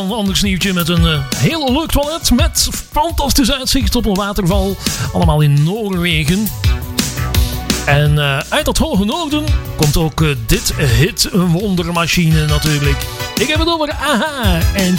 Een ander nieuwtje met een heel leuk toilet met fantastisch uitzicht op een waterval. Allemaal in Noorwegen. En uit dat hoge noorden komt ook dit hit, een wondermachine natuurlijk. Ik heb het over AHA en